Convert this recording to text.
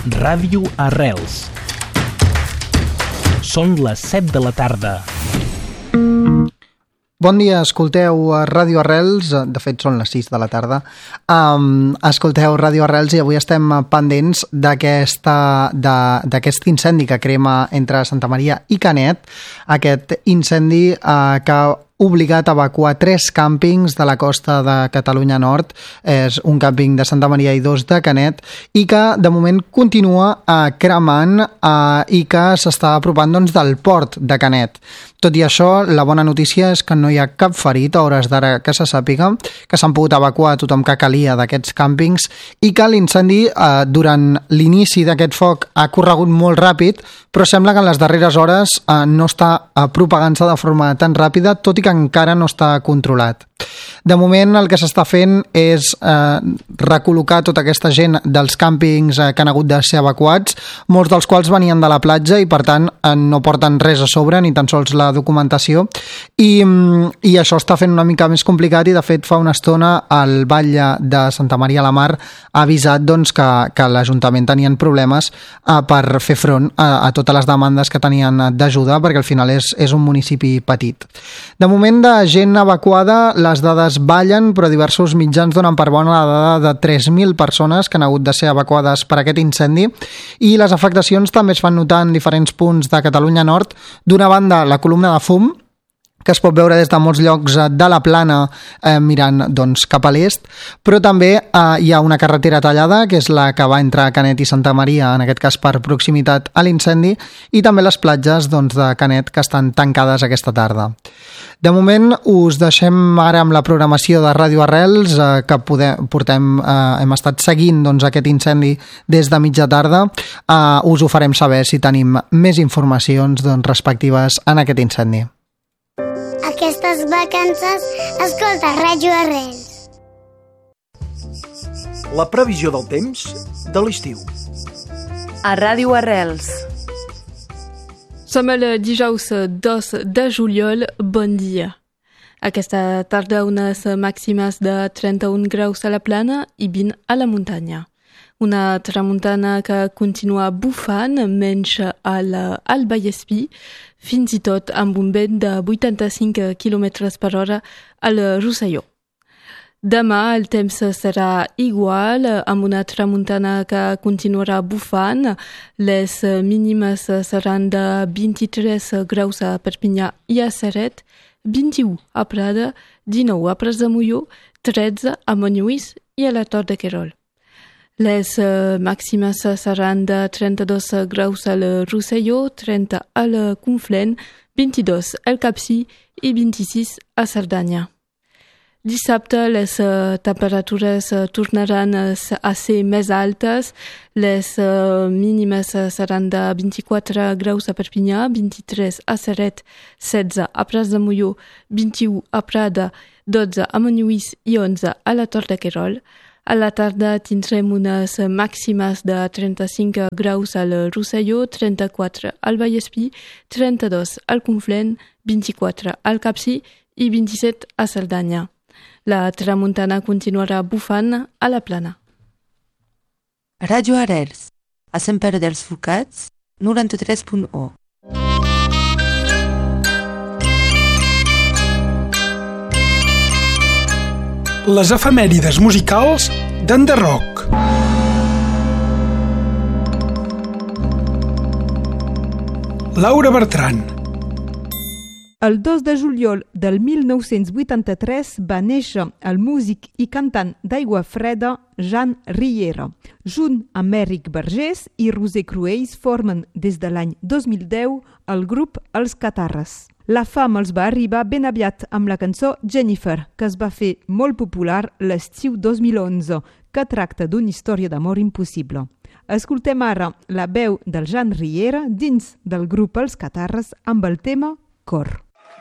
Ràdio Arrels. Són les 7 de la tarda. Bon dia, escolteu Ràdio Arrels, de fet són les 6 de la tarda. Escolteu Ràdio Arrels i avui estem pendents d'aquest incendi que crema entre Santa Maria i Canet, aquest incendi que ha obligat a evacuar 3 càmpings de la costa de Catalunya Nord, és un càmping de Santa Maria i 2 de Canet, i que de moment continua cremant i que s'està apropant del port de Canet. Tot i això, la bona notícia és que no hi ha cap ferit a hores d'ara que se sàpiga, que s'han pogut evacuar tothom que calia d'aquests càmpings i que l'incendi durant l'inici d'aquest foc ha corregut molt ràpid, però sembla que en les darreres hores no està propagant-se de forma tan ràpida, tot i que encara no està controlat. De moment el que s'està fent és recol·locar tota aquesta gent dels càmpings que han hagut de ser evacuats, molts dels quals venien de la platja i per tant no porten res a sobre, ni tan sols la documentació, i això està fent una mica més complicat i de fet fa una estona el batlle de Santa Maria la Mar ha avisat que l'Ajuntament tenien problemes per fer front a totes les demandes que tenien d'ajuda, perquè al final és un municipi petit. De moment de gent evacuada les dades ballen, però diversos mitjans donen per bona la dada de 3.000 persones que han hagut de ser evacuades per aquest incendi i les afectacions també es fan notar en diferents punts de Catalunya Nord. D'una banda, la columna de fum, que es pot veure des de molts llocs de la Plana mirant cap a l'est, però també hi ha una carretera tallada, que és la que va entre Canet i Santa Maria, en aquest cas per proximitat a l'incendi, i també les platges de Canet que estan tancades aquesta tarda. De moment us deixem ara amb la programació de Ràdio Arrels, que hem estat seguint aquest incendi des de mitja tarda. Us ho farem saber si tenim més informacions respectives en aquest incendi. Aquestes vacances, escolta Ràdio Arrels. La previsió del temps de l'estiu. A Ràdio Arrels. Som el dijous 2 de juliol, bon dia. Aquesta tarda unes màximes de 31 graus a la plana i 20 a la muntanya. Una tramuntana que continua bufant menys al Vallespí, fins i tot amb un vent de 85 km per hora al Rosselló. Demà el temps serà igual, amb una tramuntana que continuarà bufant. Les mínimes seran de 23 graus a Perpinyà i a Ceret, 21 a Prada, 19 a Prats de Molló, 13 a Montlluís i a la Tor de Querol. Les màximes seran de 32 graus al Rosselló, 30 al Conflent, 22 al Capcir i 26 a Cerdanya. Dissabte les temperatures tornaran a ser més altes. Les mínimes seran de 24 graus a Perpinyà, 23 a Ceret, 16 a Prats de Molló, 21 a Prada, 12 a Montlluís i 11 a la Tor de Querol. A la tarda tindrem unes màximes de 35 graus al Rosselló, 34 al Vallespí, 32 al Conflent, 24 al Capcir i 27 a Cerdanya. La tramuntana continuarà bufant a la plana. Ràdio Arrels, a Sant Pere dels Forcats, 93.1. Les efemèrides musicals d'Enderroc. Laura Bertran. El 2 de juliol del 1983 va néixer el músic i cantant d'Aigua Freda Jan Riera. Junt amb Eric Vergés i Roser Cruells formen des de l'any 2010 el grup Els Catarres. La fama els va arribar ben aviat amb la cançó Jennifer, que es va fer molt popular l'estiu 2011, que tracta d'una història d'amor impossible. Escoltem ara la veu del Jan Riera dins del grup Els Catarres amb el tema Cor.